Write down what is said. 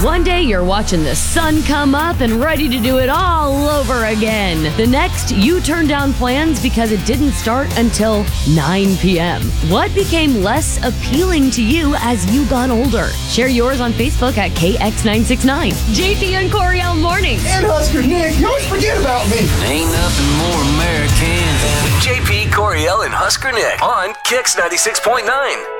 One day you're watching the sun come up and ready to do it all over again. The next, you turn down plans because it didn't start until 9 p.m. What became less appealing to you as you got older? Share yours on Facebook at KX969. JP and Coriel Mornings. And Husker Nick, you always forget about me. Ain't nothing more American than JP, Coriel, and Husker Nick on Kix 96.9.